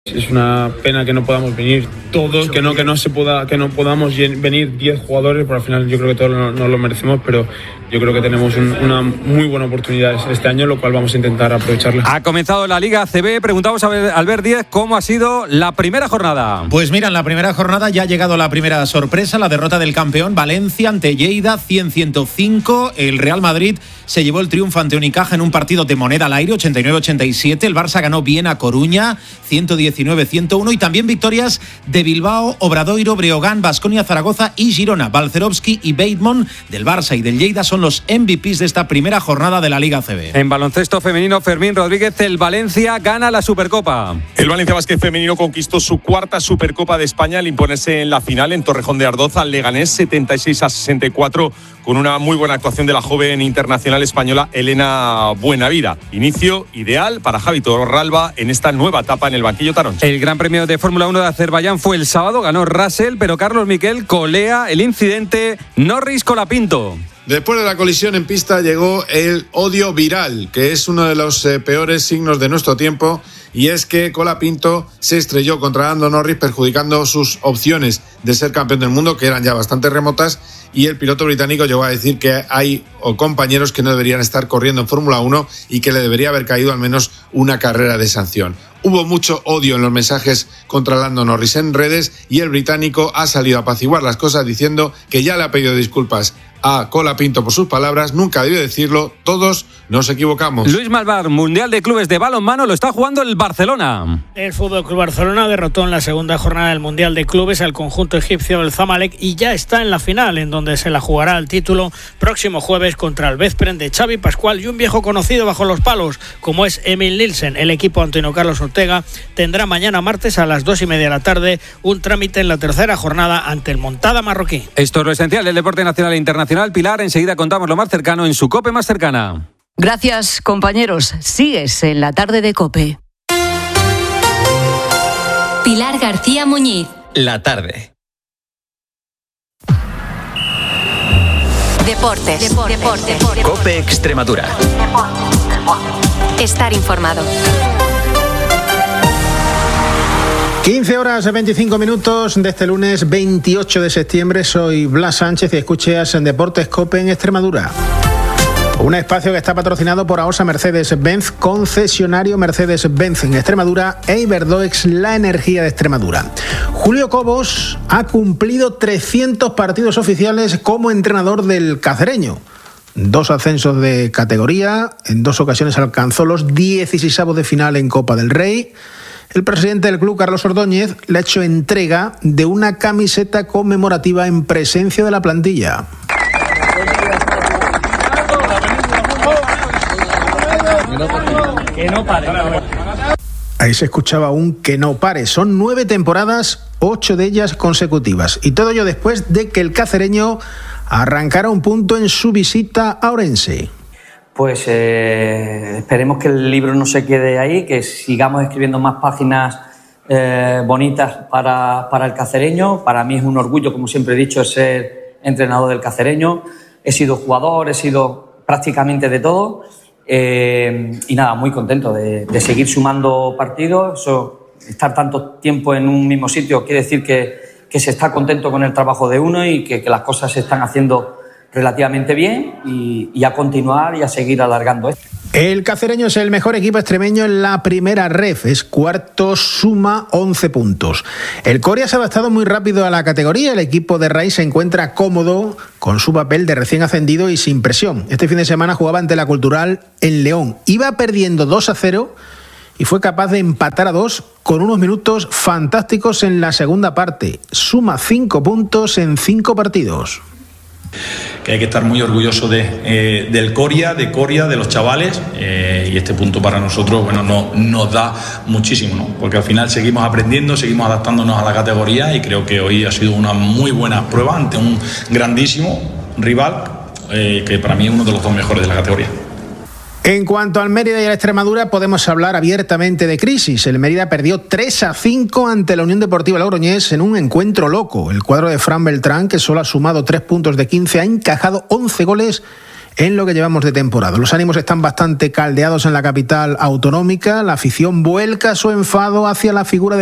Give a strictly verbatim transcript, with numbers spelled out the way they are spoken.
Es una pena que no podamos venir todos, que no que no se pueda, que no podamos venir diez jugadores, porque al final yo creo que todos nos no lo merecemos, pero yo creo que tenemos un, una muy buena oportunidad este año, lo cual vamos a intentar aprovecharla. Ha comenzado la Liga A C B. Preguntamos a Albert Díez cómo ha sido la primera jornada. Pues mira, en la primera jornada ya ha llegado la primera sorpresa, la derrota del campeón Valencia ante Lleida, cien a ciento cinco. El Real Madrid se llevó el triunfo ante Unicaja en un partido de moneda al aire, ochenta y nueve a ochenta y siete. El Barça ganó bien a Coruña, ciento diecinueve a ciento uno. Y también victorias de Bilbao, Obradoiro, Breogán, Baskonia, Zaragoza y Girona. Balcerovski y Bateman del Barça y del Lleida son los M V Ps de esta primera jornada de la Liga A C B. En baloncesto femenino, Fermín Rodríguez, el Valencia gana la Supercopa. El Valencia Basket femenino conquistó su cuarta Supercopa de España al imponerse en la final en Torrejón de Ardoz al Leganés setenta y seis a sesenta y cuatro, con una muy buena actuación de la joven internacional española Elena Buenavida. Inicio ideal para Javi Torralba en esta nueva etapa en el banquillo taronja. El Gran Premio de Fórmula uno de Azerbaiyán fue el sábado, ganó Russell, pero Carlos Miquel colea el incidente Norris-Colapinto. Después de la colisión en pista llegó el odio viral, que es uno de los eh, peores signos de nuestro tiempo, y es que Colapinto se estrelló contra Lando Norris, perjudicando sus opciones de ser campeón del mundo, que eran ya bastante remotas, y el piloto británico llegó a decir que hay o compañeros que no deberían estar corriendo en Fórmula uno y que le debería haber caído al menos una carrera de sanción. Hubo mucho odio en los mensajes contra Lando Norris en redes, y el británico ha salido a apaciguar las cosas diciendo que ya le ha pedido disculpas a Colapinto por sus palabras, nunca debió decirlo, todos nos equivocamos. Luis Malvar, Mundial de Clubes de Balonmano, lo está jugando el Barcelona. El Fútbol Club Barcelona derrotó en la segunda jornada del Mundial de Clubes al conjunto egipcio del Zamalek y ya está en la final, en donde se la jugará el título próximo jueves contra el Veszprém de Xavi Pascual y un viejo conocido bajo los palos como es Emil Nielsen. El equipo Antonio Carlos Ortega tendrá mañana martes a las dos y media de la tarde un trámite en la tercera jornada ante el Montada marroquí. Esto es lo esencial del deporte nacional e internacional. Pilar, enseguida contamos lo más cercano en su COPE más cercana. Gracias, compañeros. Sigues en la tarde de COPE. Pilar García Muñiz. La tarde. Deportes. Deportes. Deportes. Deportes. COPE Extremadura. Deportes. Deportes. Estar informado. quince horas veinticinco minutos de este lunes veintiocho de septiembre. Soy Blas Sánchez y escuchas en Deportes COPE en Extremadura. Un espacio que está patrocinado por AOSA Mercedes-Benz, concesionario Mercedes-Benz en Extremadura, e Iberdoex, la energía de Extremadura. Julio Cobos ha cumplido trescientos partidos oficiales como entrenador del Cacereño. Dos ascensos de categoría, en dos ocasiones alcanzó los dieciseisavos de final en Copa del Rey. El presidente del club, Carlos Ordóñez, le ha hecho entrega de una camiseta conmemorativa en presencia de la plantilla. Que no pare. Ahí se escuchaba un que no pare. Son nueve temporadas, ocho de ellas consecutivas. Y todo ello después de que el cacereño arrancara un punto en su visita a Orense. Pues eh, esperemos que el libro no se quede ahí, que sigamos escribiendo más páginas eh, bonitas para, para el cacereño. Para mí es un orgullo, como siempre he dicho, ser entrenador del cacereño. He sido jugador, he sido prácticamente de todo. Eh, y nada, muy contento de, de seguir sumando partidos. Eso, estar tanto tiempo en un mismo sitio quiere decir que, que se está contento con el trabajo de uno y que, que las cosas se están haciendo relativamente bien y, y a continuar y a seguir alargando esto. El cacereño es el mejor equipo extremeño en la primera ref, es cuarto, suma once puntos. El Coria se ha adaptado muy rápido a la categoría, el equipo de Ray se encuentra cómodo con su papel de recién ascendido y sin presión. Este fin de semana jugaba ante la Cultural en León, iba perdiendo dos a cero y fue capaz de empatar a dos con unos minutos fantásticos en la segunda parte. Suma cinco puntos en cinco partidos. Que hay que estar muy orgulloso de, eh, del Coria, de Coria, de los chavales, eh, y este punto para nosotros, bueno, no, nos da muchísimo, ¿no? Porque al final seguimos aprendiendo, seguimos adaptándonos a la categoría y creo que hoy ha sido una muy buena prueba ante un grandísimo rival, eh, que para mí es uno de los dos mejores de la categoría. En cuanto al Mérida y a la Extremadura, podemos hablar abiertamente de crisis. El Mérida perdió tres a cinco ante la Unión Deportiva Logroñés en un encuentro loco. El cuadro de Fran Beltrán, que solo ha sumado tres puntos de quince, ha encajado once goles en lo que llevamos de temporada. Los ánimos están bastante caldeados en la capital autonómica. La afición vuelca su enfado hacia la figura de